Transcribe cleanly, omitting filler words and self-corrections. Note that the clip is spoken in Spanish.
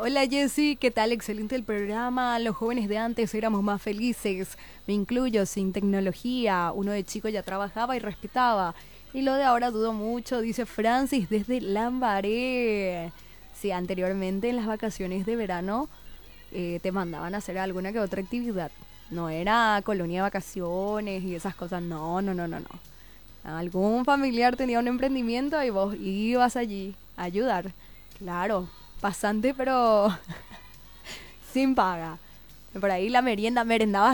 Hola Jessy, ¿qué tal? Excelente el programa. Los jóvenes de antes éramos más felices. Me incluyo, sin tecnología. Uno de chico ya trabajaba y respetaba. Y lo de ahora dudo mucho, dice Francis desde Lambaré. Sí, anteriormente en las vacaciones de verano te mandaban a hacer alguna que otra actividad. No era colonia de vacaciones y esas cosas. No, no, no, no, no. Algún familiar tenía un emprendimiento y vos ibas allí a ayudar. Claro, pasante pero sin paga. Por ahí la merienda, merendabas